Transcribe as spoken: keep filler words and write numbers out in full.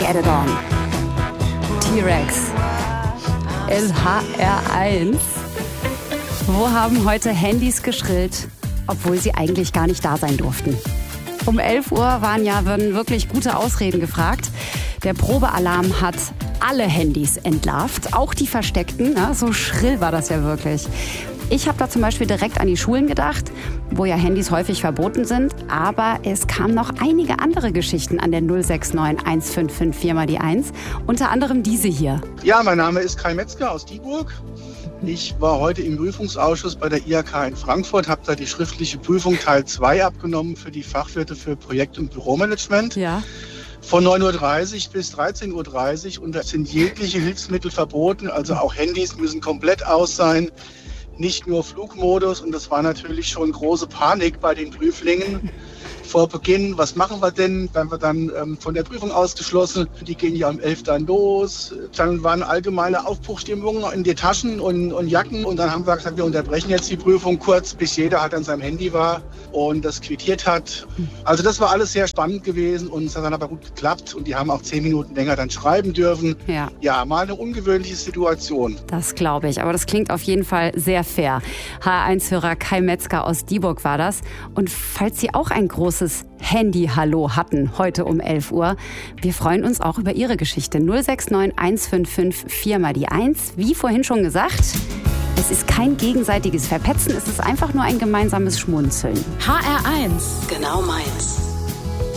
Get It On. T-Rex. L H R eins. Wo haben heute Handys geschrillt, obwohl sie eigentlich gar nicht da sein durften? Um elf Uhr waren ja wirklich gute Ausreden gefragt. Der Probealarm hat alle Handys entlarvt, auch die versteckten. Ja, so schrill war das ja wirklich. Ich habe da zum Beispiel direkt an die Schulen gedacht, wo ja Handys häufig verboten sind. Aber es kamen noch einige andere Geschichten an der null sechs neun eins fünf fünf vier mal die eins. Unter anderem diese hier. Ja, mein Name ist Kai Metzger aus Dieburg. Ich war heute im Prüfungsausschuss bei der I H K in Frankfurt, habe da die schriftliche Prüfung Teil zwei abgenommen für die Fachwirte für Projekt- und Büromanagement. Ja. Von neun Uhr dreißig bis dreizehn Uhr dreißig und da sind jegliche Hilfsmittel verboten, also auch Handys müssen komplett aus sein. Nicht nur Flugmodus, und das war natürlich schon große Panik bei den Prüflingen vor Beginn. Was machen wir denn? Werden wir dann ähm, von der Prüfung ausgeschlossen? Die gehen ja um elf dann los. Dann waren allgemeine Aufbruchstimmungen in die Taschen und, und Jacken. Und dann haben wir gesagt, wir unterbrechen jetzt die Prüfung kurz, bis jeder halt an seinem Handy war und das quittiert hat. Also das war alles sehr spannend gewesen und es hat dann aber gut geklappt. Und die haben auch zehn Minuten länger dann schreiben dürfen. Ja, ja, mal eine ungewöhnliche Situation. Das glaube ich, aber das klingt auf jeden Fall sehr fair. H R eins-Hörer Kai Metzger aus Dieburg war das. Und falls Sie auch ein großes Handy-Hallo hatten heute um elf Uhr, wir freuen uns auch über Ihre Geschichte. null sechs neun eins fünf fünf vier mal die eins. Wie vorhin schon gesagt, es ist kein gegenseitiges Verpetzen, es ist einfach nur ein gemeinsames Schmunzeln. H R eins. Genau meins.